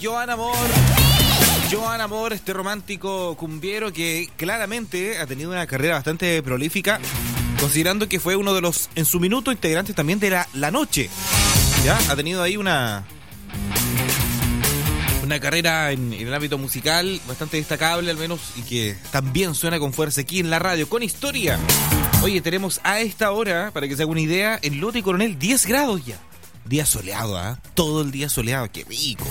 Joan Amor, este romántico cumbiero que claramente ha tenido una carrera bastante prolífica, considerando que fue uno de los, en su minuto, integrantes también de La Noche. Ya ha tenido ahí una carrera en el ámbito musical bastante destacable, al menos, y que también suena con fuerza aquí en la radio, con historia. Oye, tenemos a esta hora, para que se haga una idea, en Lote y Coronel 10 grados ya. Día soleado, todo el día soleado, qué rico.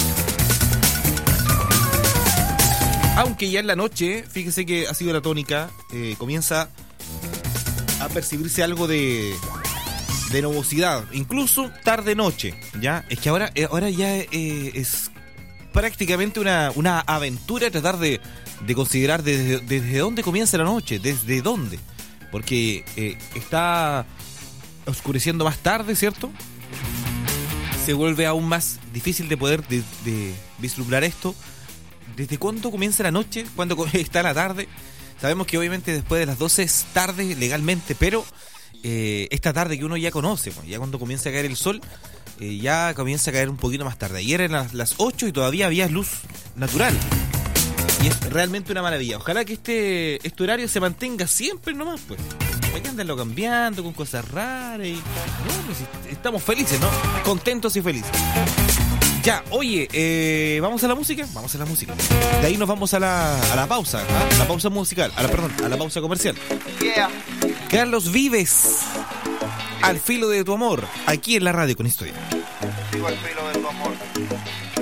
Aunque ya en la noche, fíjese que ha sido la tónica, comienza a percibirse algo de nubosidad, incluso tarde-noche, ¿ya? Es que ahora ya es prácticamente una aventura tratar de considerar desde dónde comienza la noche, desde dónde, porque está oscureciendo más tarde, ¿cierto? Se vuelve aún más difícil de poder de vislumbrar esto. ¿Desde cuándo comienza la noche? ¿Cuándo está la tarde? Sabemos que obviamente después de las 12 es tarde legalmente, pero esta tarde que uno ya conoce, pues, ya cuando comienza a caer el sol, ya comienza a caer un poquito más tarde. Ayer eran las 8 y todavía había luz natural. Y es realmente una maravilla. Ojalá que este horario se mantenga siempre nomás, pues. Hay que andarlo cambiando con cosas raras y... No, pues, estamos felices, ¿no? Contentos y felices. Ya, oye, ¿vamos a la música? Vamos a la música. De ahí nos vamos a la pausa, ¿ah? La pausa musical, a la pausa comercial. Yeah. Carlos Vives, Al filo de tu amor, aquí en la radio con historia. Sigo al filo de